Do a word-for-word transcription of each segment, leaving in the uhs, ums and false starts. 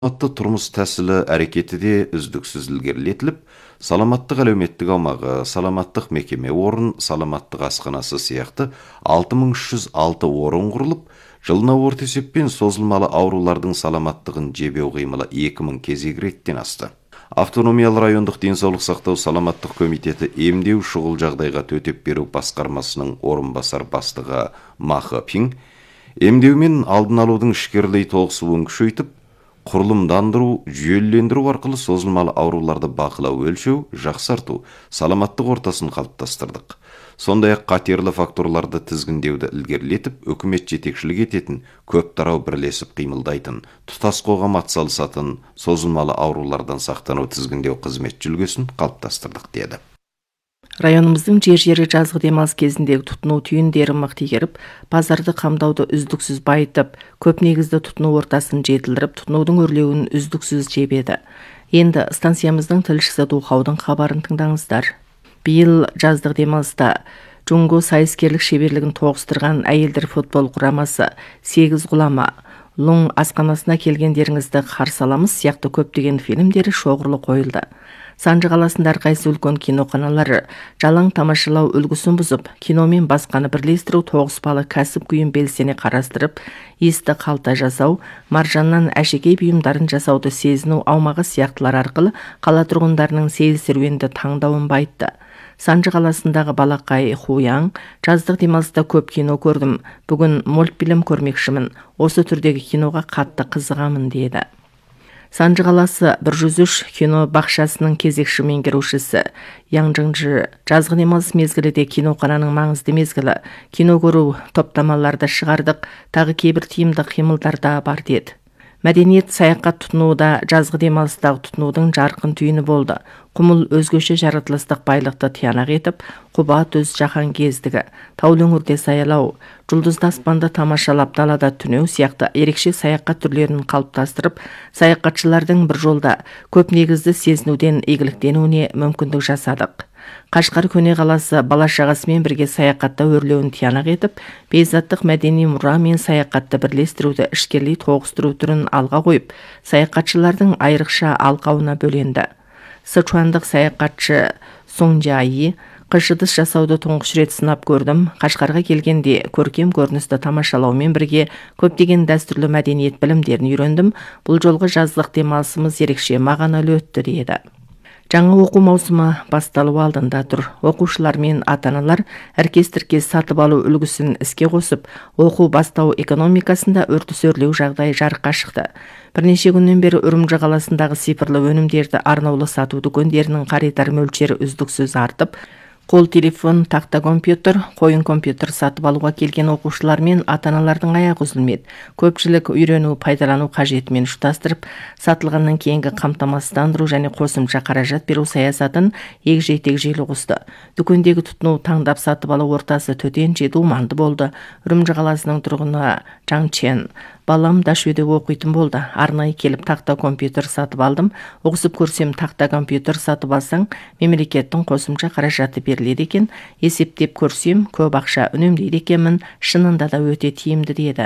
Саламатты тұрмыс тәсілі әрекеті де үздіксіз ілгерілетіліп, саламаттық әлеуметтік аумағы, саламаттық мекеме орын, саламаттық асханасы сияқты алты мың үш жүз алты орын құрылып, жылына орта есеппен созылмалы аурулардың саламаттығын жебеу қимылы екі мың кезек реттен асты. Автономиялы райондық денсаулық сақтау саламаттық комитеті емдеу шұғыл жағдайға төтеп беру басқармасының орынбасар бастығы Махы Пин, емдеумен алдын алудың ішкерлей толықсуын күшейтіп, құрылымдандыру, жүйелендіру арқылы созылмалы ауруларды бақылау, өлшеу, жақсарту, саламаттық ортасын қалыптастырдық. Сондай-ақ қатерлі факторларды тізгіндеуді ілгерілетіп, үкімет жетекшілік ететін, көп тарау бірлесіп қимылдайтын, тұтас қоғам атсалысатын, созылмалы аурулардан сақтану тізгіндеу қызмет жүлгесін қалыптастырдық деді. Районымыздың жер-жері жазғы демалыс кезіндегі тұтыну түйіндері мықты игеріп, базарды қамдауды үздіксіз байытып, көп негізді тұтыну ортасын жетілдіріп, тұтынудың өрлеуін үздіксіз жебеді. Енді станциямыздың тілшісі Духаудың хабарын тыңдаңыздар. Биыл жаздық демалыста Джунго сайыскерлік шеберлігін тоғыстырған әйелдер футбол құрамасы сегіз ғұлама, Лұң асханасына келгендеріңізді қарсы аламыз сияқты көптеген фильмдері шоғырлы қойылды. Санжы қаласында әрқайсы үлкен киноқаналары жалаң тамашалау үлгісін бұзып, киномен басқаны бірлестіру тоғыспалы кәсіп күйін белсене қарастырып, есті қалта жасау, маржаннан әшекей бұйымдарын жасауды сезіну аумағы сияқтылар арқылы қала тұрғындарының сейіл серуенді таңдауын байытты. Санжы қаласындағы балақай Хуяң, жаздық демалыста көп кино көрдім, бүгін мультфильм көрмекшімін, осы түрдегі киноға қатты қызығамын деді. Санжы қаласы бір жүз үш кино бақшасының кезекші меңгерушісі Яң Жыңжы жазғы демалыс мезгіліде киноқананың маңызды мезгілі, кино көру топтамаларды шығардық, тағы кейбір тиімді қимылдар да бар деді. Мәдениет саяхат тұтынуда жазғы демалыстағы тұтынудың жарқын түйіні болды. Құмыл өзгеше жаратылыстық байлықты тиянақ етіп, құба төз жаһан кездігі, таулы өңірде саялау, жұлдызды аспанды тамашалап далада түнеу сияқты ерекше саяхат түрлерін қалыптастырып, саяхатшылардың бір жолда көп негізді сезінуден игіліктенуіне мүмкіндік жасадық. Қашқар көне қаласы бала-шағасымен бірге саяхатта өрлеуін тиянақ етіп, бейзаттық мәдени мұра мен саяхатты бірлестіруді ішкерлей тоғыстыру түрін алға қойып, саяхатшылардың айрықша алқауына бөленді. Сычуандық саяхатшы Соңжайы қыш ыдыс жасауды тұңғыш рет сынап көрдім. Қашқарға келгенде көркем көріністі тамашалаумен бірге көптеген дәстүрлі мәдениет білімдерін үйрендім. Бұл жолғы жаздық демалысымыз ерекше мағыналы өтті деді. Жаңа оқу маусымы басталу алдында тұр. Оқушылар мен ата-аналар әркес-тіркес сатып алу үлгісін іске қосып, оқу бастау экономикасында үрдіс өрлеу жағдай жарыққа шықты. Бірнеше күннен бері Үрімжі қаласындағы цифрлы өнімдерді арнаулы сату дүкендерінің қаритар мөлшері үздіксіз артып, қол телефон, тақта компьютер, қойын компьютер сатып алуға келген оқушылар мен ата-аналардың аяғы үзілмеді. Көпшілік үйрену, пайдалану қажетімен ұштастырып, сатылғаннан кейінгі қамтамасыздандыру және қосымша қаражат беру саясатын егжей-тегжейлі қосты. Дүкендегі тұтыну таңдап сатып алу ортасы төтенше думанды болды. Үрімжі қаласының тұрғыны Жаң Чен: балам Дашөде оқитын болды. Арнайы келіп тақта компьютер сатып алдым. Оқысып көрсем, тақта компьютер сатып алсаң, мемлекеттің қосымша қаражаты беріледі екен. Есептеп көрсем, көп ақша үнемдейді екенмін. Шынында да өте тиімді деді.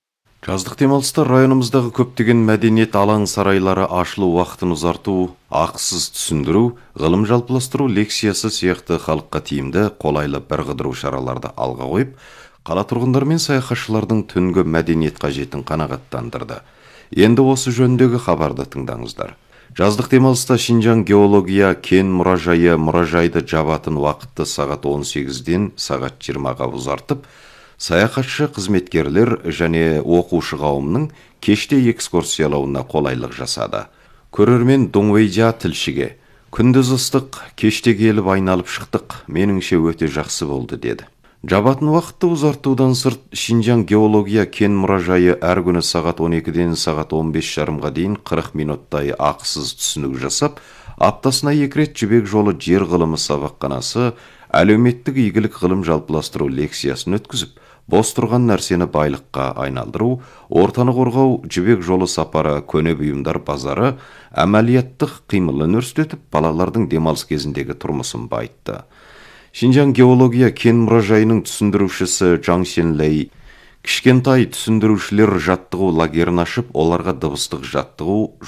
Жаздық демалыста районымыздағы көптеген мәдениет алаң сарайлары ашылу уақытын ұзарту, ақысыз түсіндіру, ғылым жалпыластыру лекциясы сияқты халыққа тиімді, қолайлы бірқыдыру шараларды алға қойып, қала тұрғындар мен саяхатшылардың түнгі мәдениет қажетін қанағаттандырды. Енді осы жөніндегі хабарды тыңдаңыздар. Жаздық демалыста Шинжаң геология кен мұражайы мұражайды жабатын уақытты сағат он сегізден сағат жиырмаға ұзартып, саяхатшы қызметкерлер және оқушы қауымның кеште экскурсиялауына қолайлық жасады. Көрермен Доңвейжа тілшіге: күндіз ыстық, кеште келіп айналып шықтық, меніңше өте жақсы болды деді. Жабатын уақытты ұзартудан сырт, Шинжаң геология кен мұражайы әр күні сағат он екіден сағат он бес жарымға дейін қырық минуттай ақысыз түсінік жасап, аптасына екі рет жібек жолы жер ғылымы сабақханасы әлеуметтік игілік ғылым жалпыластыру лекциясын өткізіп, бос тұрған нәрсені байлыққа айналдыру, ортаны қорғау, жібек жолы сапары, көне бұйымдар базары әмәлияттық қимылын өрістетіп, балалардың демалыс кезіндегі тұрмысын байытты. Шинжаң геология кен мұражайының түсіндірушісі Жаң Шенлей: Кішкентай түсіндірушілер жаттығу лагерін ашып, оларға дыбыстық жаттығу,